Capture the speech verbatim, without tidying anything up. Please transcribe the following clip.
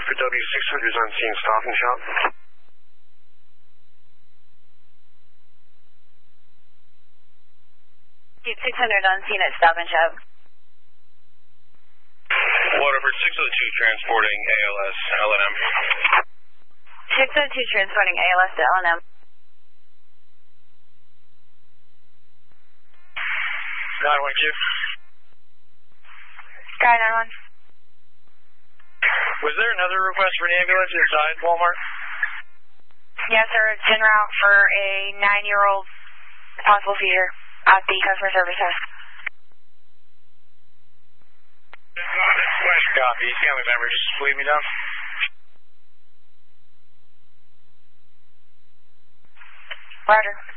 for W six hundred is on scene, stop and shop. six hundred on scene at Stop and Shop. Waterford six oh two transporting A L S L and M. six oh two transporting A L S to L and M. nine one two. Sky nine one. Was there another request for an ambulance inside Walmart? Yes, sir. It's en route for a nine-year-old possible seizure at the customer service desk. Copy. Family member, just leave me down. Roger.